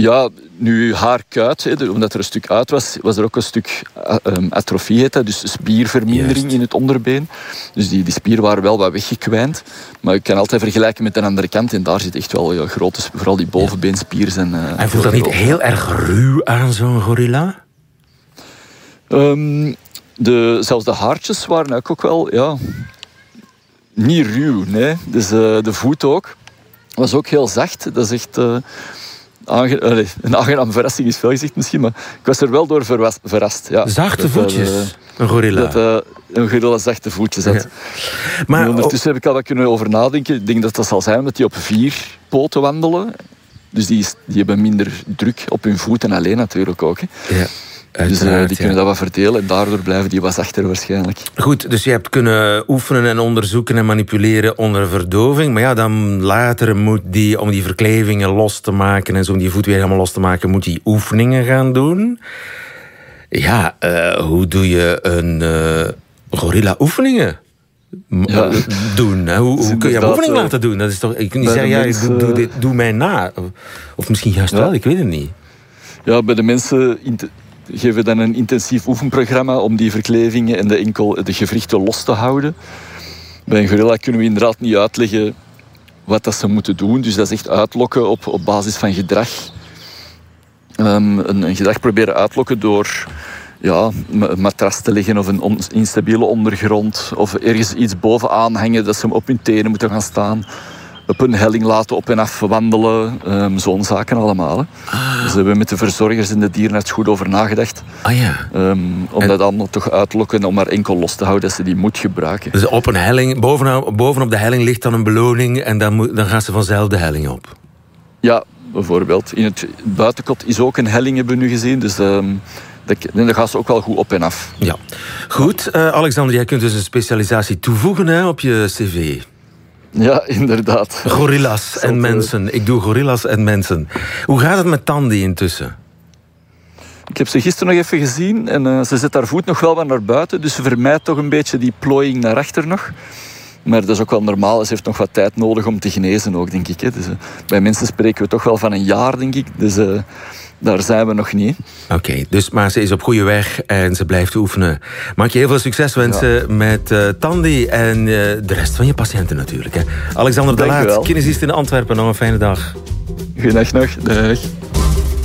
Ja, nu haar kuit, omdat er een stuk uit was, was er ook een stuk atrofie, heet dat, dus spiervermindering Juist. In het onderbeen. Dus die spieren waren wel wat weggekwijnd. Maar ik kan altijd vergelijken met de andere kant. En daar zit echt wel grote, vooral die bovenbeenspieren. En voelt dat niet heel erg ruw aan zo'n gorilla? Zelfs de haartjes waren ook wel, niet ruw. Nee. Dus de voet ook. Was ook heel zacht. Dat is echt... een aangename verrassing is veel gezegd misschien, maar ik was er wel door verrast. Ja. Zachte voetjes, een gorilla. Dat een gorilla zachte voetjes had. Ja. Maar ondertussen heb ik al wat kunnen over nadenken. Ik denk dat dat zal zijn dat die op 4 poten wandelen. Dus die hebben minder druk op hun voeten alleen natuurlijk ook. Hè. Ja. Dus die kunnen dat wat verdelen en daardoor blijven die wat zachter waarschijnlijk. Goed, dus je hebt kunnen oefenen en onderzoeken en manipuleren onder verdoving. Maar ja, dan later moet die, om die verklevingen los te maken en zo om die voet weer helemaal los te maken, moet die oefeningen gaan doen. Ja, hoe doe je een gorilla oefeningen doen? Hè? Hoe kun je hem oefening laten doen? Dat is toch, ik kan niet zeggen, doe mij na. Of misschien juist wel, ik weet het niet. Ja, bij de mensen geven we dan een intensief oefenprogramma om die verklevingen en de gewrichten los te houden. Bij een gorilla kunnen we inderdaad niet uitleggen wat dat ze moeten doen. Dus dat is echt uitlokken op basis van gedrag. Een gedrag proberen uitlokken door een matras te leggen of een instabiele ondergrond. Of ergens iets bovenaan hangen dat ze op hun tenen moeten gaan staan. Op een helling laten op en af wandelen. Zo'n zaken allemaal. Hè. Dus we hebben met de verzorgers en de dierenarts goed over nagedacht. Om dat allemaal toch uitlokken, om maar enkel los te houden dat ze die moet gebruiken. Dus op een helling, bovenop de helling ligt dan een beloning en dan gaan ze vanzelf de helling op? Ja, bijvoorbeeld. In het buitenkot is ook een helling, hebben we nu gezien. Dus daar gaan ze ook wel goed op en af. Ja. Goed, Alexander, jij kunt dus een specialisatie toevoegen op je cv. Ja, inderdaad. Gorillas en mensen. Ik doe gorillas en mensen. Hoe gaat het met Tandy intussen? Ik heb ze gisteren nog even gezien en ze zet haar voet nog wel wat naar buiten. Dus ze vermijdt toch een beetje die plooiing naar achter nog. Maar dat is ook wel normaal. Ze heeft nog wat tijd nodig om te genezen ook, denk ik. Hè. Dus, bij mensen spreken we toch wel van een jaar, denk ik. Dus daar zijn we nog niet. Oké, maar ze is op goede weg en ze blijft oefenen. Mag ik je heel veel succes wensen met Tandy en de rest van je patiënten natuurlijk. Hè. Alexander de Laat, kinesist in Antwerpen. Nog een fijne dag. Goedendag nog. Dag.